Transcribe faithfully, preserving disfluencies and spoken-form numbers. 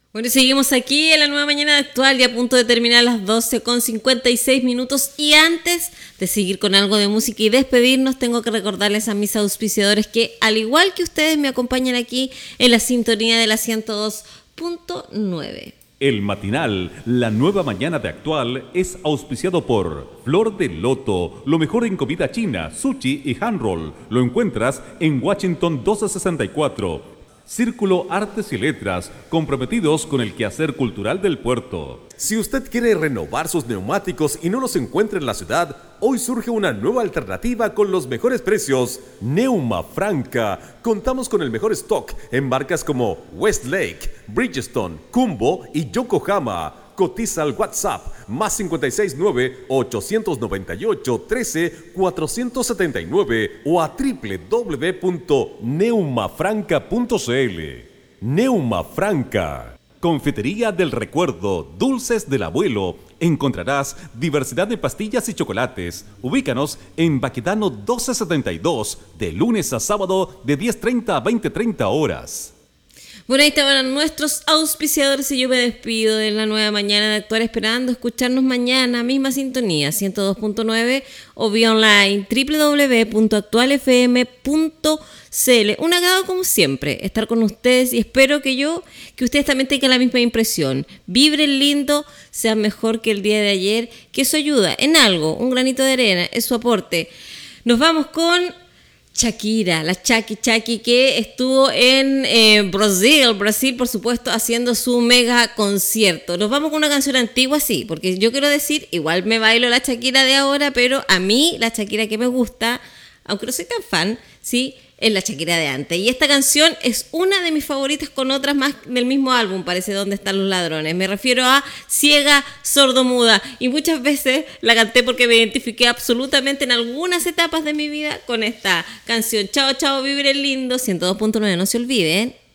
Bueno, y seguimos aquí en la nueva mañana actual y a punto de terminar las doce con cincuenta y seis minutos. Y antes de seguir con algo de música y despedirnos, tengo que recordarles a mis auspiciadores que, al igual que ustedes, me acompañan aquí en la sintonía de la ciento dos punto nueve. El matinal, la nueva mañana de actual, es auspiciado por Flor de Loto, lo mejor en comida china, sushi y hand roll. Lo encuentras en Washington doce sesenta y cuatro. Círculo Artes y Letras, comprometidos con el quehacer cultural del puerto. Si usted quiere renovar sus neumáticos y no los encuentra en la ciudad, hoy surge una nueva alternativa con los mejores precios. Neuma Franca. Contamos con el mejor stock en marcas como Westlake, Bridgestone, Kumbo y Yokohama. Cotiza al WhatsApp más cinco seis nueve, ocho nueve ocho, uno tres, cuatro siete nueve o a doble u doble u doble u punto neumafranca punto c l. Neuma Franca. Confitería del Recuerdo, Dulces del Abuelo. Encontrarás diversidad de pastillas y chocolates. Ubícanos en Baquedano doce setenta y dos, de lunes a sábado de diez treinta a veinte treinta horas. Bueno, ahí estaban nuestros auspiciadores y yo me despido de la nueva mañana de actuar, esperando escucharnos mañana, misma sintonía, ciento dos punto nueve o vía online, doble u doble u doble u punto actual f m punto c l. Un agrado como siempre estar con ustedes y espero que yo, que ustedes también tengan la misma impresión. Vibren lindo, sean mejor que el día de ayer, que eso ayuda en algo, un granito de arena, es su aporte. Nos vamos con Shakira, la Chaki Chaki, que estuvo en eh, Brasil, Brasil por supuesto, haciendo su mega concierto. Nos vamos con una canción antigua, sí, porque yo quiero decir, igual me bailo la Shakira de ahora, pero a mí la Shakira que me gusta, aunque no soy tan fan, sí, es la Shakira de antes. Y esta canción es una de mis favoritas con otras más del mismo álbum, parece ¿Dónde están los ladrones? Me refiero a Ciega, Sordomuda. Y muchas veces la canté porque me identifiqué absolutamente en algunas etapas de mi vida con esta canción. Chao, chao, vibren lindo. ciento dos punto nueve, no se olviden.